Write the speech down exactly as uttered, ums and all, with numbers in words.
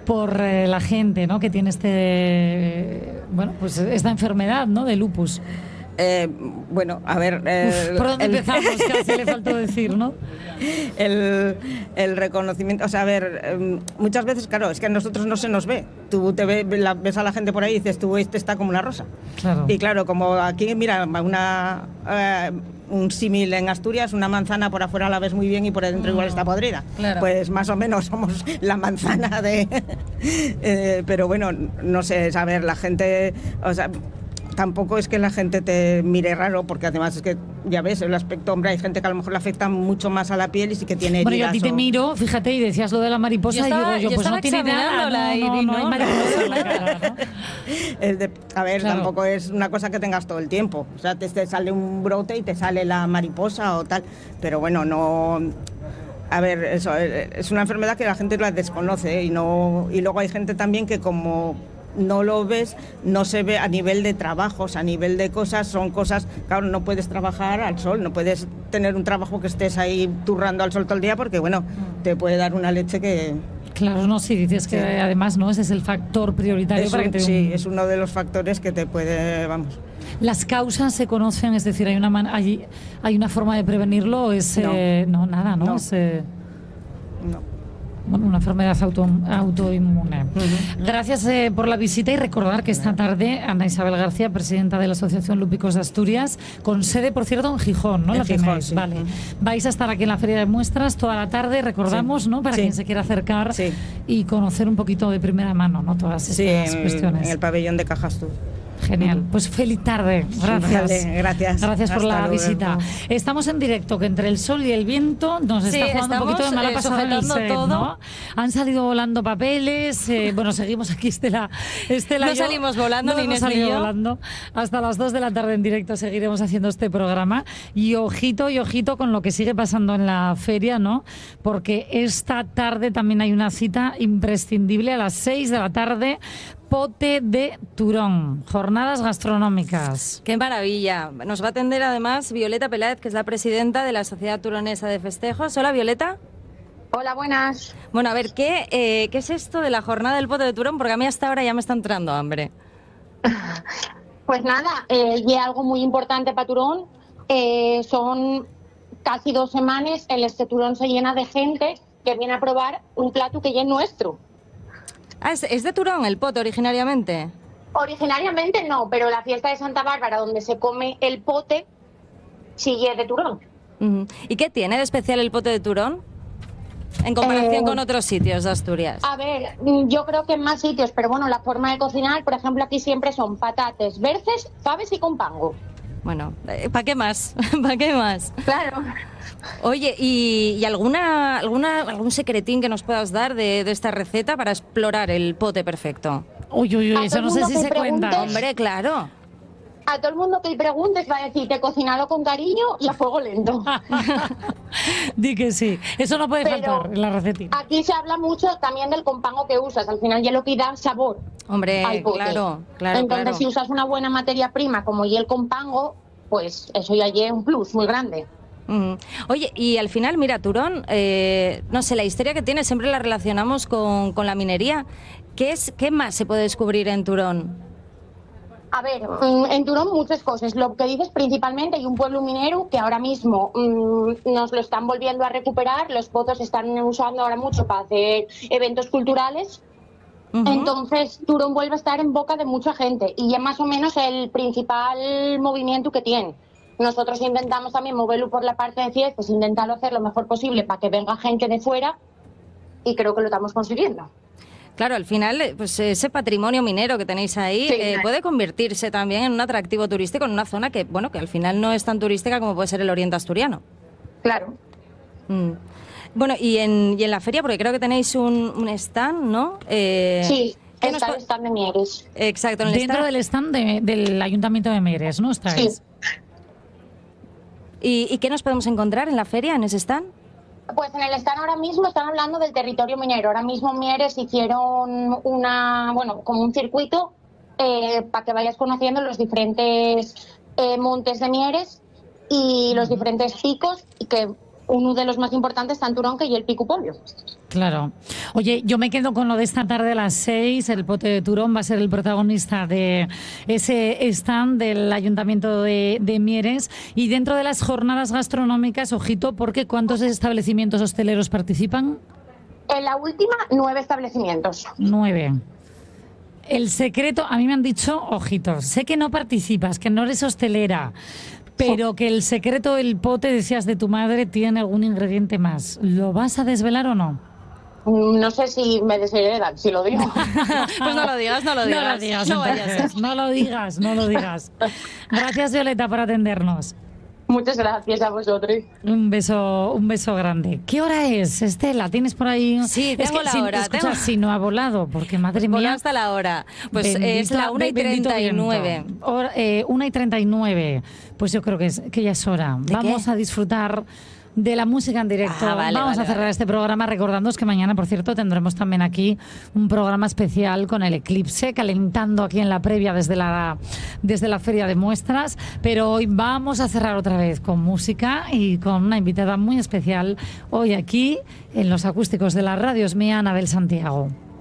por eh, la gente, ¿no?, que tiene este, bueno, pues esta enfermedad, ¿no?, de lupus. Eh, bueno, a ver... Eh, Uf, ¿por dónde el, empezamos? Casi le faltó decir, ¿no? El, el reconocimiento, o sea, a ver, eh, muchas veces, claro, es que a nosotros no se nos ve. Tú te ve, la, ves a la gente por ahí y dices, tú, este está como una rosa. Claro. Y claro, como aquí, mira, una... Eh, un símil en Asturias, una manzana por afuera la ves muy bien y por dentro mm, igual está podrida. Claro. Pues más o menos somos la manzana de... eh, pero bueno, no sé, a ver, la gente... O sea, tampoco es que la gente te mire raro, porque además es que, ya ves, el aspecto, hombre, hay gente que a lo mejor le afecta mucho más a la piel y sí que tiene heridas. Bueno, yo a ti te o... miro, fíjate, y decías lo de la mariposa, yo estaba, y digo yo, yo pues no tiene nada, no, y no, no, no hay mariposa en la cara, ¿no? Es de, a ver, claro. Tampoco es una cosa que tengas todo el tiempo. O sea, te, te sale un brote y te sale la mariposa o tal, pero bueno, no... A ver, eso, es una enfermedad que la gente la desconoce y, no, y luego hay gente también que como... no lo ves, no se ve a nivel de trabajos, a nivel de cosas, son cosas, claro, no puedes trabajar al sol, no puedes tener un trabajo que estés ahí turrando al sol todo el día porque, bueno, te puede dar una leche que... Claro, no, sí, dices que sí. Además, ¿no? Ese es el factor prioritario es para un, que te... Sí, es uno de los factores que te puede, vamos... ¿Las causas se conocen? Es decir, ¿hay una, man... hay, hay una forma de prevenirlo? ¿O es, no. Eh... no, nada, ¿no? No. Es, eh... no. Bueno, una enfermedad auto, autoinmune. Uh-huh. Gracias eh, por la visita y recordar que esta tarde Ana Isabel García, presidenta de la Asociación Lúpicos de Asturias, con sede, por cierto, en Gijón, ¿no? En la Gijón, tenéis, sí. Vale. Uh-huh. Vais a estar aquí en la Feria de Muestras toda la tarde, recordamos, sí. ¿no? Para sí. quien se quiera acercar sí. y conocer un poquito de primera mano, ¿no? Todas estas sí, en, cuestiones. En el pabellón de Cajastur. Genial, pues feliz tarde. Gracias. Vale, gracias. Gracias por Hasta la luego. visita. Estamos en directo, que entre el sol y el viento nos sí, está jugando un poquito de mala eh, pasada en el set, todo. ¿no? Han salido volando papeles, eh, bueno, seguimos aquí, Estela. Estela no yo, salimos volando, no ni hemos Inés salido ni yo. volando. Hasta las dos de la tarde en directo seguiremos haciendo este programa. Y ojito, y ojito con lo que sigue pasando en la feria, ¿no? Porque esta tarde también hay una cita imprescindible a las seis de la tarde. Pote de Turón, jornadas gastronómicas. ¡Qué maravilla! Nos va a atender además Violeta Peláez, que es la presidenta de la Sociedad Turonesa de Festejos. Hola, Violeta. Hola, buenas. Bueno, a ver, ¿qué, eh, ¿qué es esto de la jornada del Pote de Turón? Porque a mí hasta ahora ya me está entrando hambre. Pues nada, eh, y algo muy importante para Turón. Eh, son casi dos semanas en las que Turón se llena de gente que viene a probar un plato que ya es nuestro. Ah, ¿es, ¿es de Turón el pote originariamente? Originariamente no, pero la fiesta de Santa Bárbara, donde se come el pote, sigue de Turón. Uh-huh. ¿Y qué tiene de especial el pote de Turón en comparación eh, con otros sitios de Asturias? A ver, yo creo que en más sitios, pero bueno, la forma de cocinar, por ejemplo, aquí siempre son patates, berces, faves y con pango. Bueno, ¿para qué más? ¿Para qué más? Claro. Oye, ¿y, y alguna, alguna algún secretín que nos puedas dar de, de esta receta para explorar el pote perfecto? Uy, uy, uy, eso no sé si se cuenta. Hombre, claro. A todo el mundo que le preguntes va a decir que he cocinado con cariño y a fuego lento. Di que sí, eso no puede Pero faltar en la recetina. Aquí se habla mucho también del compango que usas, al final ya lo que da sabor. Hombre, al pote. claro, claro. Entonces, claro. si usas una buena materia prima como y el compango, pues eso ya es un plus muy grande. Mm. Oye, y al final, mira, Turón, eh, no sé, la historia que tiene siempre la relacionamos con, con la minería. ¿Qué es, qué más se puede descubrir en Turón? A ver, en Turón muchas cosas. Lo que dices principalmente, hay un pueblo minero que ahora mismo mmm, nos lo están volviendo a recuperar. Los pozos se están usando ahora mucho para hacer eventos culturales. Uh-huh. Entonces, Turón vuelve a estar en boca de mucha gente y es más o menos el principal movimiento que tiene. Nosotros intentamos también moverlo por la parte de fiestas, intentarlo hacer lo mejor posible para que venga gente de fuera y creo que lo estamos consiguiendo. Claro, al final, pues ese patrimonio minero que tenéis ahí sí, eh, puede convertirse también en un atractivo turístico en una zona que, bueno, que al final no es tan turística como puede ser el Oriente Asturiano. Claro. Mm. Bueno, y en, y en la feria, porque creo que tenéis un, un stand, ¿no? Eh, sí, está nos... el stand de Mieres. Exacto. En el Dentro stand... del stand de, del Ayuntamiento de Mieres, ¿no? ¿Estáis? Sí. ¿Y, ¿Y qué nos podemos encontrar en la feria, en ese stand? Pues en el stand ahora mismo están hablando del territorio minero. Ahora mismo en Mieres hicieron una, bueno, como un circuito eh, para que vayas conociendo los diferentes eh, montes de Mieres y los diferentes picos y que uno de los más importantes, tanto Turón que y el Picupolio. Claro. Oye, yo me quedo con lo de esta tarde a las seis. El Pote de Turón va a ser el protagonista de ese stand del Ayuntamiento de, de Mieres. Y dentro de las jornadas gastronómicas, ojito, porque ¿cuántos establecimientos hosteleros participan? En la última, nueve establecimientos. Nueve. El secreto, a mí me han dicho, ojito, sé que no participas, que no eres hostelera, pero que el secreto del pote, decías, de tu madre, tiene algún ingrediente más. ¿Lo vas a desvelar o no? No sé si me desheredan, si lo digo. Pues no lo digas, no lo digas. No lo digas, no, entonces, no lo digas, no lo digas. Gracias, Violeta, por atendernos. Muchas gracias a vosotros. Un beso, un beso grande. ¿Qué hora es, Estela? ¿Tienes por ahí? Sí, tengo es que la si, hora. Escucha, tengo... si no ha volado, porque madre Voló mía. hasta la hora. Pues bendito, es la una y treinta y nueve. Hora, eh, una y treinta y nueve. Pues yo creo que, es, que ya es hora. Vamos qué? a disfrutar de la música en directo. Ah, vale, Vamos vale, a cerrar vale. este programa recordándoos que mañana, por cierto, tendremos también aquí un programa especial con el eclipse, calentando aquí en la previa desde la, desde la feria de muestras. Pero hoy vamos a cerrar otra vez con música y con una invitada muy especial hoy aquí en los acústicos de la radio. Es mía, Anabel Santiago.